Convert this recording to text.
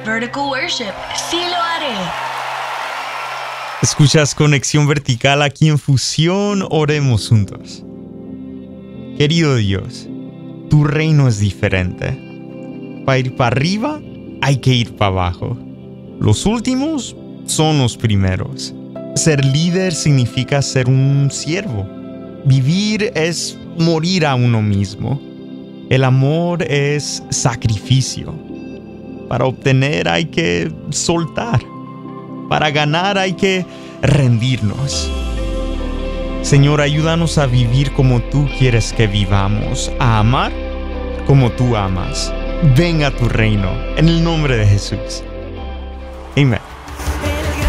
vertical worship. Sí lo haré. Escuchas Conexión Vertical aquí en Fusión. Oremos juntos. Querido Dios, tu reino es diferente. Para ir para arriba, hay que ir para abajo. Los últimos son los primeros. Ser líder significa ser un siervo. Vivir es morir a uno mismo. El amor es sacrificio. Para obtener hay que soltar. Para ganar hay que rendirnos. Señor, ayúdanos a vivir como tú quieres que vivamos, a amar como tú amas. Venga a tu reino, en el nombre de Jesús.